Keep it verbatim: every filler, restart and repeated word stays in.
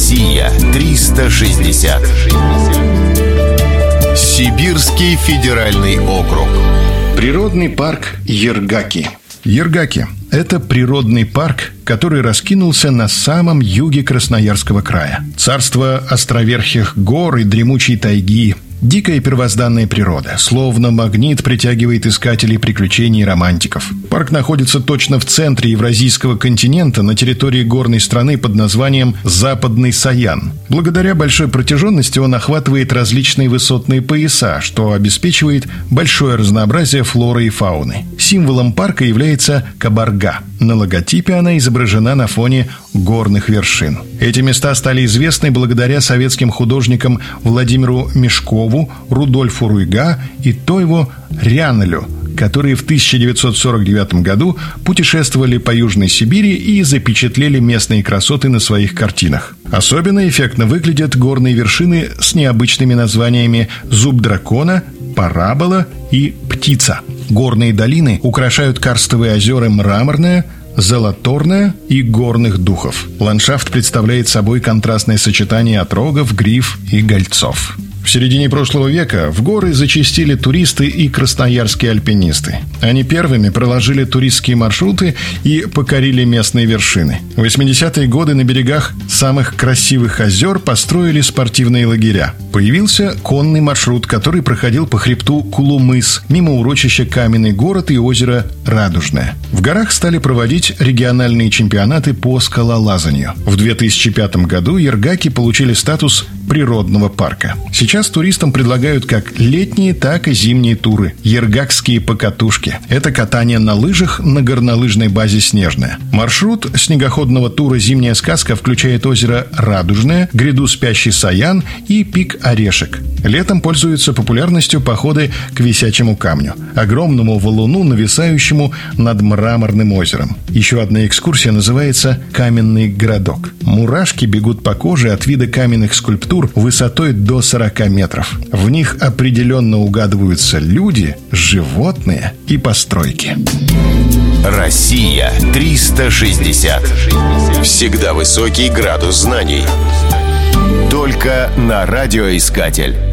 Россия триста шестьдесят. Сибирский федеральный округ. Природный парк Ергаки. Ергаки – это природный парк, который раскинулся на самом юге Красноярского края. Царство островерхих гор и дремучей тайги. Дикая первозданная природа, словно магнит, притягивает искателей приключений и романтиков. Парк находится точно в центре Евразийского континента, на территории горной страны под названием Западный Саян. Благодаря большой протяженности он охватывает различные высотные пояса, что обеспечивает большое разнообразие флоры и фауны. Символом парка является кабарга. На логотипе она изображена на фоне горных вершин. Эти места стали известны благодаря советским художникам Владимиру Мешкову, Рудольфу Руйга и Тойву Рянелю, которые в тысяча девятьсот сорок девятом году путешествовали по Южной Сибири и запечатлели местные красоты на своих картинах. Особенно эффектно выглядят горные вершины с необычными названиями «Зуб дракона», «Парабола» и «Птица». Горные долины украшают карстовые озера Мраморное, Золоторное и горных духов. Ландшафт представляет собой контрастное сочетание отрогов, гриф и гольцов. В середине прошлого века в горы зачастили туристы и красноярские альпинисты. Они первыми проложили туристские маршруты и покорили местные вершины. В восьмидесятые годы на берегах самых красивых озер построили спортивные лагеря. Появился конный маршрут, который проходил по хребту Кулумыс, мимо урочища Каменный город и озеро Радужное. В горах стали проводить региональные чемпионаты по скалолазанию. В две тысячи пятом году Ергаки получили статус природного парка. Сейчас туристам предлагают как летние, так и зимние туры. Ергакские покатушки. Это катание на лыжах на горнолыжной базе «Снежная». Маршрут снегоходного тура «Зимняя сказка» включает озеро Радужное, гряду Спящий Саян и пик Орешек. Летом пользуются популярностью походы к Висячему камню, огромному валуну, нависающему над Мраморным озером. Еще одна экскурсия называется «Каменный городок». Мурашки бегут по коже от вида каменных скульптур высотой до сорока метров. В них определенно угадываются люди, животные и постройки. Россия триста шестьдесят. Всегда высокий градус знаний. Только на Радиоискатель.